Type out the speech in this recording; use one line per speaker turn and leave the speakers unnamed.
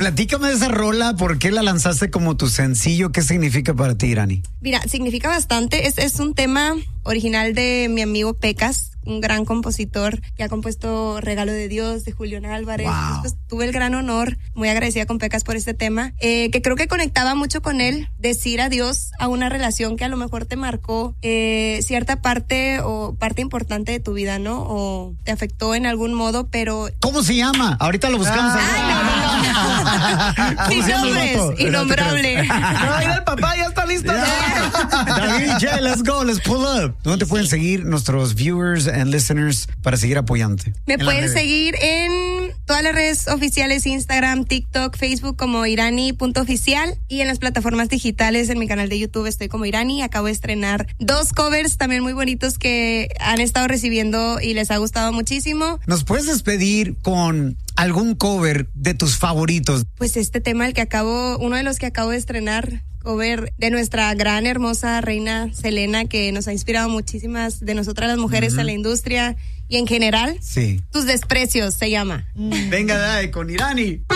Platícame de esa rola, ¿por qué la lanzaste como tu sencillo? ¿Qué significa para ti, Irani?
Mira, significa bastante. Es un tema original de mi amigo Pecas, un gran compositor que ha compuesto Regalo de Dios, de Julián Álvarez.
Wow.
Pues, tuve el gran honor, muy agradecida con Pecas por este tema, que creo que conectaba mucho con él, decir adiós a una relación que a lo mejor te marcó cierta parte o parte importante de tu vida, ¿no? O te afectó en algún modo, pero...
¿Cómo se llama? Ahorita lo buscamos.
Sin nombres, innombrable.
No, mira, el papá ya está listo.
David y Jay, let's go, let's pull up. ¿Dónde te pueden seguir nuestros viewers and listeners para seguir apoyándote?
Me pueden seguir en todas las redes oficiales, Instagram, TikTok, Facebook como irani.oficial y en las plataformas digitales, en mi canal de YouTube estoy como Irani. Acabo de estrenar 2 covers también muy bonitos que han estado recibiendo y les ha gustado muchísimo.
¿Nos puedes despedir con algún cover de tus favoritos?
Pues este tema, uno de los que acabo de estrenar, cover de nuestra gran, hermosa reina Selena, que nos ha inspirado muchísimas de nosotras las mujeres en la industria y en general.
Sí.
Tus desprecios se llama.
Venga, dale, con Irani.